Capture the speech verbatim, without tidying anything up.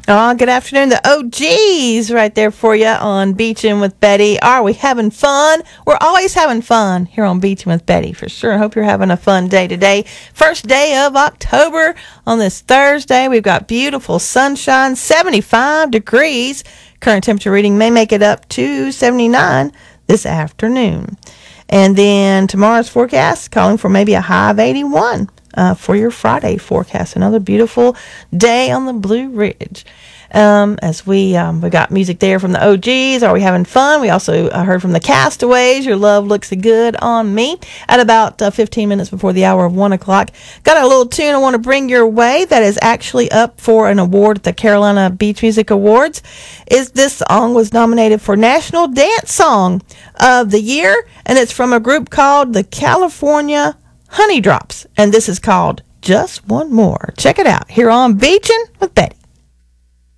Oh, good afternoon. The O Gs right there for you on Beachin' with Betty. Are we having fun? We're always having fun here on Beachin' with Betty, for sure. Hope you're having a fun day today. First day of October on this Thursday. We've got beautiful sunshine, seventy-five degrees. Current temperature reading may make it up to seventy-nine this afternoon. And then tomorrow's forecast calling for maybe a high of eighty-one. Uh, for your Friday forecast. Another beautiful day on the Blue Ridge. Um, as we um, we got music there from the O Gs. Are we having fun? We also uh, heard from the Castaways. Your love looks good on me. At about uh, fifteen minutes before the hour of one o'clock. Got a little tune I want to bring your way that is actually up for an award at the Carolina Beach Music Awards. Is this song was nominated for National Dance Song of the Year, and it's from a group called the California Honey Drops, and this is called Just One More. Check it out here on Beachin' with Betty.